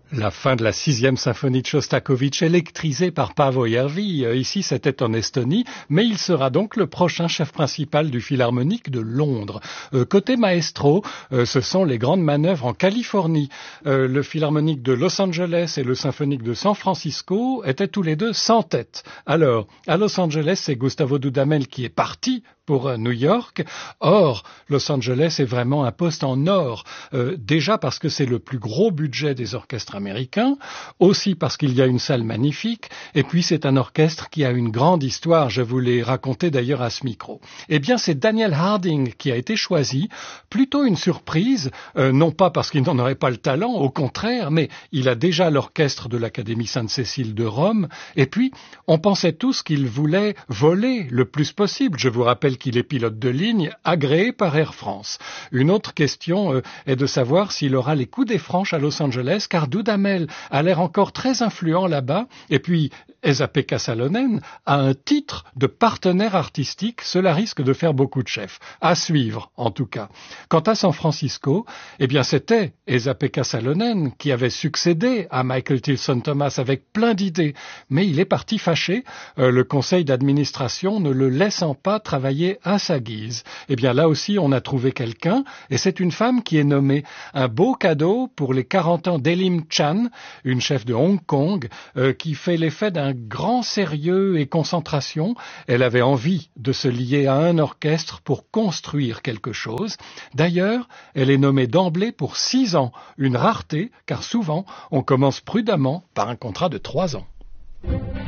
La fin de la 6e symphonie de Shostakovich, électrisée par Paavo Järvi. Ici, c'était en Estonie, mais il sera donc le prochain chef principal du Philharmonique de Londres. Côté maestro, ce sont les grandes manœuvres en Californie. Le Philharmonique de Los Angeles et le Symphonique de San Francisco étaient tous les deux sans tête. Alors, à Los Angeles, c'est Gustavo Dudamel qui est parti pour New York. Or, Los Angeles est vraiment un poste en or. Déjà parce que c'est le plus gros budget des orchestres américains, aussi parce qu'il y a une salle magnifique, et puis c'est un orchestre qui a une grande histoire, je vous l'ai raconté d'ailleurs à ce micro. Eh bien, c'est Daniel Harding qui a été choisi, plutôt une surprise, non pas parce qu'il n'en aurait pas le talent, au contraire, mais il a déjà l'orchestre de l'Académie Sainte-Cécile de Rome, et puis on pensait tous qu'il voulait voler le plus possible. Je vous rappelle qu'il est pilote de ligne agréé par Air France. Une autre question est de savoir s'il aura les coups des franches à Los Angeles, car Dudamel a l'air encore très influent là-bas, et puis Esa-Pekka Salonen a un titre de partenaire artistique, cela risque de faire beaucoup de chefs. À suivre, en tout cas. Quant à San Francisco, eh bien c'était Esa-Pekka Salonen qui avait succédé à Michael Tilson Thomas avec plein d'idées, mais il est parti fâché, le conseil d'administration ne le laissant pas travailler à sa guise. Eh bien là aussi on a trouvé quelqu'un, et c'est une femme qui est nommée. Un beau cadeau pour les 40 ans d'Elim Chan, une chef de Hong Kong, qui fait l'effet d'un grand sérieux et concentration. Elle avait envie de se lier à un orchestre pour construire quelque chose. D'ailleurs, elle est nommée d'emblée pour 6 ans, une rareté, car souvent on commence prudemment par un contrat de 3 ans.